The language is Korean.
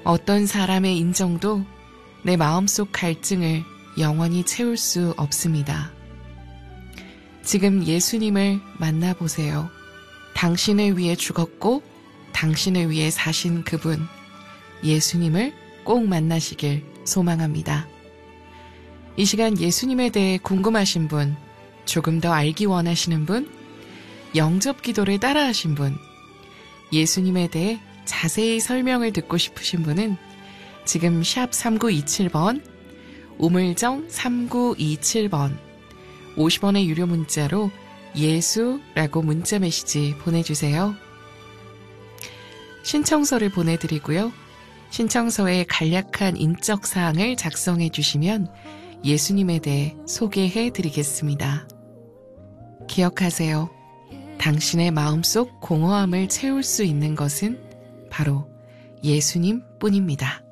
어떤 사람의 인정도 내 마음속 갈증을 영원히 채울 수 없습니다. 지금 예수님을 만나보세요. 당신을 위해 죽었고 당신을 위해 사신 그분, 예수님을 꼭 만나시길 소망합니다. 이 시간 예수님에 대해 궁금하신 분, 조금 더 알기 원하시는 분, 영접 기도를 따라하신 분, 예수님에 대해 자세히 설명을 듣고 싶으신 분은 지금 샵 3927번, 우물정 3927번, 50원의 유료 문자로 예수라고 문자 메시지 보내주세요. 신청서를 보내드리고요. 신청서에 간략한 인적사항을 작성해 주시면 예수님에 대해 소개해 드리겠습니다. 기억하세요. 당신의 마음속 공허함을 채울 수 있는 것은 바로 예수님 뿐입니다.